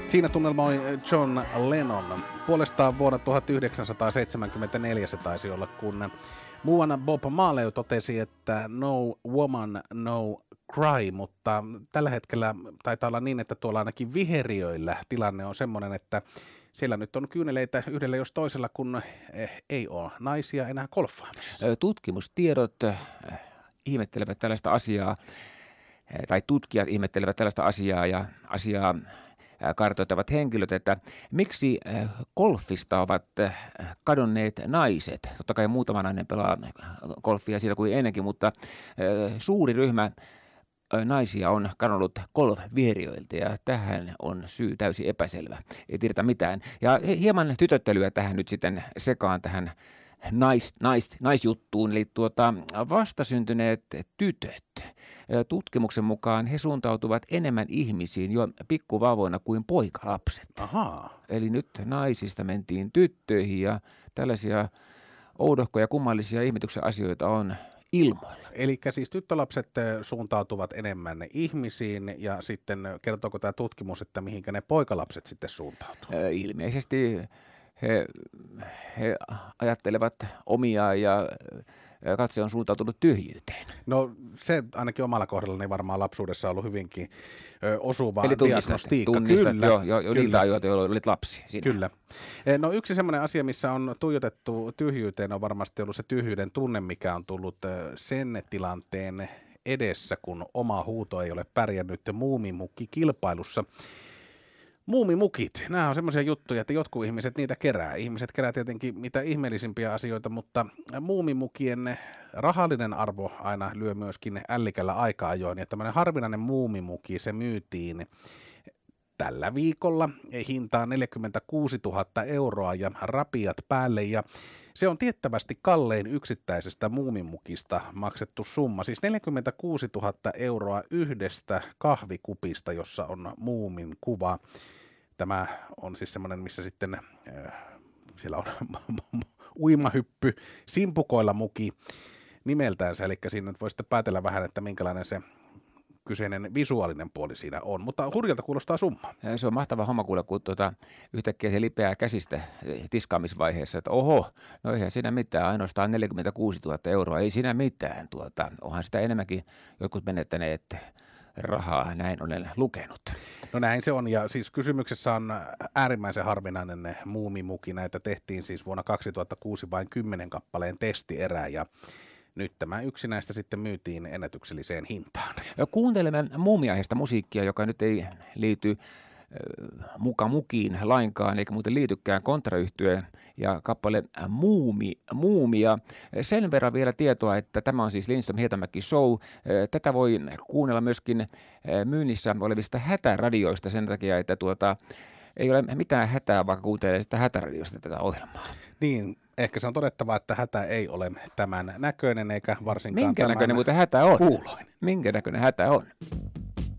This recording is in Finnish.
Siinä tunnelmoi John Lennon. Puolestaan vuonna 1974 se taisi olla, kun muuana Bob Marley totesi, että no woman, no cry, mutta tällä hetkellä taitaa olla niin, että tuolla ainakin viheriöillä tilanne on semmoinen, että siellä nyt on kyyneleitä yhdellä jos toisella, kun ei ole naisia enää golfaamassa. Tutkimustiedot ihmettelevät tällaista asiaa, tai tutkijat ihmettelevät tällaista asiaa ja asiaa kartoittavat henkilöt, että miksi golfista ovat kadonneet naiset. Totta kai muutama nainen pelaa golfia siellä kuin ennenkin, mutta suuri ryhmä naisia on kadonnut golf-vieriöiltä ja tähän on syy täysin epäselvä. Ei tiedetä mitään. Ja hieman tytöttelyä tähän nyt sitten sekaan tähän naisjuttuun, eli vastasyntyneet tytöt. Tutkimuksen mukaan he suuntautuvat enemmän ihmisiin jo pikkuvauvoina kuin poikalapset. Ahaa. Eli nyt naisista mentiin tyttöihin ja tällaisia oudohkoja kummallisia ihmetyksen asioita on ilmoilla. Eli siis tyttölapset suuntautuvat enemmän ihmisiin ja sitten kertooko tämä tutkimus, että mihinkä ne poikalapset sitten suuntautuu? Ilmeisesti he ajattelevat omiaan ja katse on suuntautunut tyhjyyteen. No se ainakin omalla kohdallani varmaan lapsuudessa on ollut hyvinkin osuva eli diagnostiikka. Tunnistat jo niiltä ajoilta, jolloin olit lapsi. Sinä. Kyllä. No yksi semmoinen asia, missä on tuijotettu tyhjyyteen, on varmasti ollut se tyhjyyden tunne, mikä on tullut sen tilanteen edessä, kun oma huuto ei ole pärjännyt muumimukki-kilpailussa. Muumimukit, nämä on semmoisia juttuja, että jotkut ihmiset niitä kerää. Ihmiset kerää tietenkin mitä ihmeellisimpiä asioita, mutta muumimukien rahallinen arvo aina lyö myöskin ällikällä aika-ajoin. Ja tämmöinen harvinainen muumimuki, se myytiin tällä viikolla hintaan 46 000 euroa ja rapiat päälle. Ja se on tiettävästi kallein yksittäisestä muumimukista maksettu summa. Siis 46 000 euroa yhdestä kahvikupista, jossa on muumin kuva. Tämä on siis semmoinen, missä sitten siellä on uimahyppy, simpukoilla muki nimeltänsä. Eli siinä voi sitten päätellä vähän, että minkälainen se kyseinen visuaalinen puoli siinä on, mutta hurjalta kuulostaa summa. Se on mahtava homma kuulla, kun yhtäkkiä se lipeää käsistä tiskaamisvaiheessa, että oho, no eihän siinä mitään, ainoastaan 46 000 euroa, ei siinä mitään, onhan sitä enemmänkin jotkut menettäneet rahaa, näin olen lukenut. No näin se on, ja siis kysymyksessä on äärimmäisen harvinainen muumimuki, näitä tehtiin siis vuonna 2006 vain 10 kappaleen testierää, ja nyt tämä yksi näistä sitten myytiin ennätykselliseen hintaan. Kuuntelemme muumiaiheesta musiikkia, joka nyt ei liity mukiin lainkaan, eikä muuten liitykään kontrayhtyeen ja kappale Muumia. Sen verran vielä tietoa, että tämä on siis Lindström Hietamäki Show. Tätä voi kuunnella myöskin myynnissä olevista hätäradioista sen takia, että ei ole mitään hätää, vaikka kuuntelee sitä hätäradiosta tätä ohjelmaa. Niin, ehkä se on todettava, että hätä ei ole tämän näköinen, eikä varsinkaan minkä näköinen muuten hätä on? Kuuloinen. Minkä näköinen hätä on?